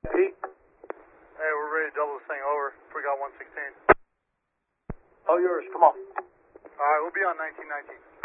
Pete? Hey, we're ready to double this thing over. We got 116. All yours, come on. Alright, we'll be on 1919.